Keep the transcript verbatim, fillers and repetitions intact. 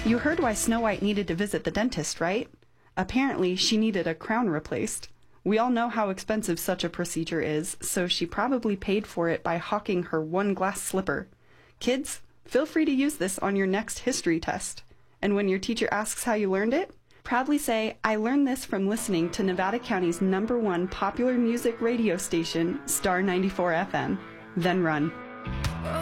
You heard why Snow White needed to visit the dentist, right? Apparently, she needed a crown replaced. We all know how expensive such a procedure is, so she probably paid for it by hawking her one glass slipper. Kids, feel free to use this on your next history test. And when your teacher asks how you learned it, proudly say, I learned this from listening to Nevada County's number one popular music radio station, Star ninety-four F M. Then run.